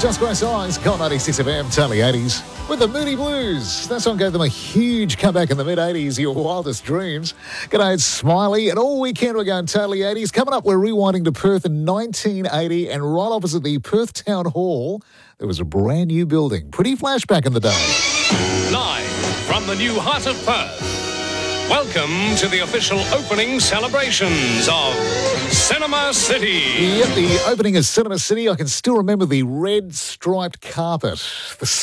Just Great Songs, Got 96 FM, totally 80s. With the Moody Blues. That song gave them a huge comeback in the mid-80s, your wildest dreams. G'day, it's Smiley. And all weekend we're going totally 80s. Coming up, we're rewinding to Perth in 1980. And right opposite the Perth Town Hall, there was a brand new building. Pretty flashback in the day. Live from the new heart of Perth. Welcome to the official opening celebrations of Cinema City. Yep, the opening of Cinema City. I can still remember the red striped carpet. The